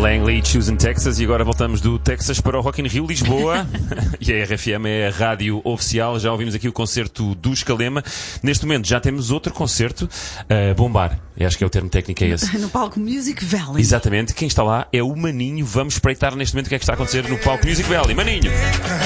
Langley, Choosing Texas, e agora voltamos do Texas para o Rock in Rio, Lisboa. E a RFM é a rádio oficial. Já ouvimos aqui o concerto do Escalema. Neste momento já temos outro concerto a bombar. Eu acho que é o termo técnico, é esse. No palco Music Valley. Exatamente. Quem está lá é o Maninho. Vamos espreitar neste momento o que é que está a acontecer no palco Music Valley. Maninho!